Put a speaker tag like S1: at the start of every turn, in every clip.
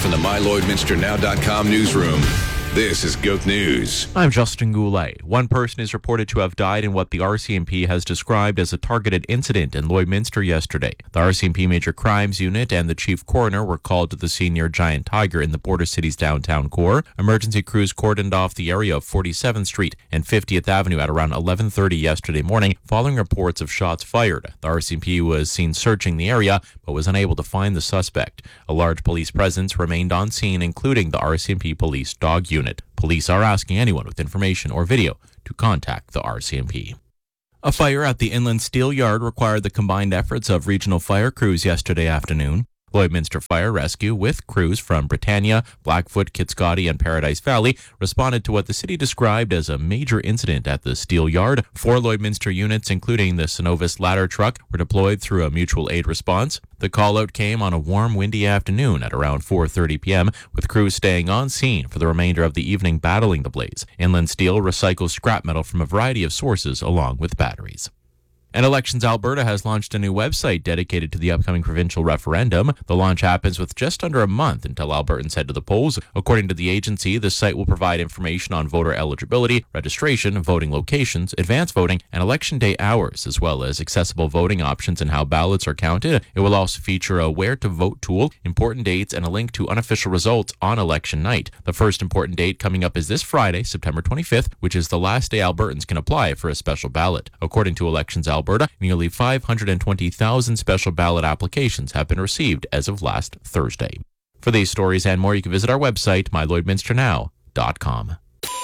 S1: Live from the MyLloydminsterNow.com newsroom, this is GOAT News.
S2: I'm Justin Goulet. One person is reported to have died in what the RCMP has described as a targeted incident in Lloydminster yesterday. The RCMP Major Crimes Unit and the Chief Coroner were called to the scene near Giant Tiger in the Border City's downtown core. Emergency crews cordoned off the area of 47th Street and 50th Avenue at around 11:30 yesterday morning following reports of shots fired. The RCMP was seen searching the area but was unable to find the suspect. A large police presence remained on scene, including the RCMP Police Dog Unit. Police are asking anyone with information or video to contact the RCMP. A fire at the Inland Steel Yard required the combined efforts of regional fire crews yesterday afternoon. Lloydminster Fire Rescue, with crews from Britannia, Blackfoot, Kitscoty, and Paradise Valley, responded to what the city described as a major incident at the steel yard. 4 Lloydminster units, including the Synovus ladder truck, were deployed through a mutual aid response. The call-out came on a warm, windy afternoon at around 4:30 p.m., with crews staying on scene for the remainder of the evening battling the blaze. Inland Steel recycles scrap metal from a variety of sources along with batteries. And Elections Alberta has launched a new website dedicated to the upcoming provincial referendum. The launch happens with just under a month until Albertans head to the polls. According to the agency, the site will provide information on voter eligibility, registration, voting locations, advance voting, and election day hours, as well as accessible voting options and how ballots are counted. It will also feature a where to vote tool, important dates, and a link to unofficial results on election night. The first important date coming up is this Friday, September 25th, which is the last day Albertans can apply for a special ballot. According to Elections Alberta, nearly 520,000 special ballot applications have been received as of last Thursday. For these stories and more, you can visit our website, MyLloydminsterNow.com.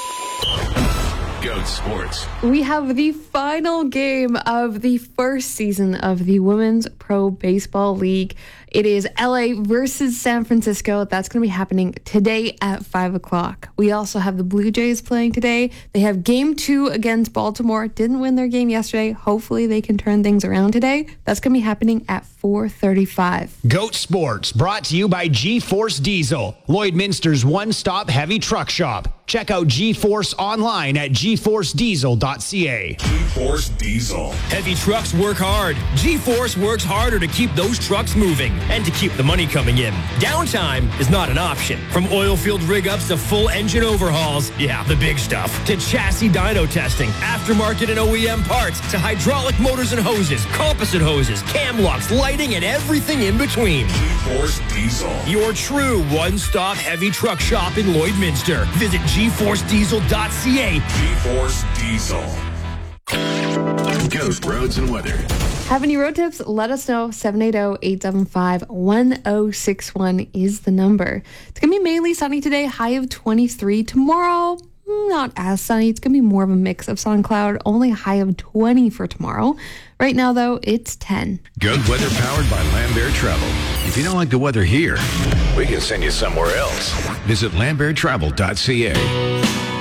S1: GOAT Sports.
S3: We have the final game of the first season of the Women's Pro Baseball League. It is LA versus San Francisco. That's going to be happening today at 5 o'clock. We also have the Blue Jays playing today. They have game 2 against Baltimore. Didn't win their game yesterday. Hopefully they can turn things around today. That's going to be happening at 4:35.
S4: GOAT Sports, brought to you by G-Force Diesel, Lloydminster's one-stop heavy truck shop. Check out G-Force online at gforcediesel.ca.
S1: G-Force Diesel.
S5: Heavy trucks work hard. G-Force works harder to keep those trucks moving and to keep the money coming in. Downtime is not an option. From oil field rig-ups to full engine overhauls, yeah, the big stuff, to chassis dyno testing, aftermarket and OEM parts, to hydraulic motors and hoses, composite hoses, cam locks, lighting, and everything in between.
S1: G-Force Diesel.
S5: Your true one-stop heavy truck shop in Lloydminster. Visit gforcediesel.ca.
S1: G-Force Diesel. Ghost Roads and Weather.
S3: Have any road tips? Let us know. 780-875-1061 is the number. It's going to be mainly sunny today, high of 23. Tomorrow, not as sunny. It's going to be more of a mix of sun and cloud, only a high of 20 for tomorrow. Right now, though, it's 10.
S1: Good weather powered by Lambert Travel. If you don't like the weather here, we can send you somewhere else. Visit lamberttravel.ca.